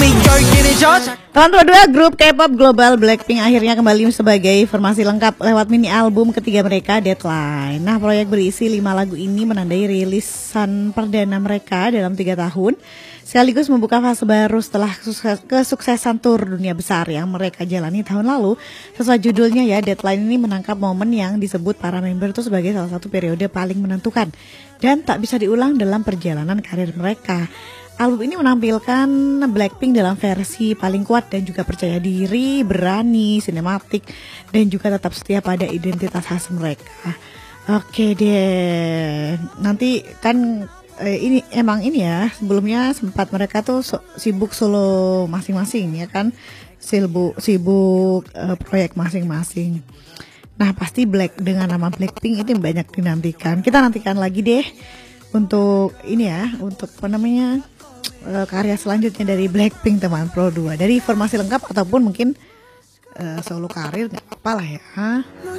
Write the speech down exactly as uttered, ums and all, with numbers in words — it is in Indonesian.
Tahun dua dua grup K-pop global Blackpink akhirnya kembali sebagai formasi lengkap lewat mini album ketiga mereka Deadline. Nah, proyek berisi lima lagu ini menandai rilisan perdana mereka dalam tiga tahun, sekaligus membuka fase baru setelah kesuksesan tur dunia besar yang mereka jalani tahun lalu. Sesuai judulnya ya, Deadline ini menangkap momen yang disebut para member itu sebagai salah satu periode paling menentukan dan tak bisa diulang dalam perjalanan karir mereka. Album ini menampilkan Blackpink dalam versi paling kuat dan juga percaya diri, berani, sinematik, dan juga tetap setia pada identitas khas mereka. Oke deh, nanti kan eh, ini emang ini ya, sebelumnya sempat mereka tuh so, sibuk solo masing-masing ya kan, sibuk sibuk eh, proyek masing-masing. Nah pasti Black dengan nama Blackpink itu banyak dinantikan. Kita nantikan lagi deh untuk ini ya, untuk apa namanya, Uh, karya selanjutnya dari Blackpink teman Pro dua, dari formasi lengkap ataupun mungkin uh, solo karir, nggak apa-apa lah ya.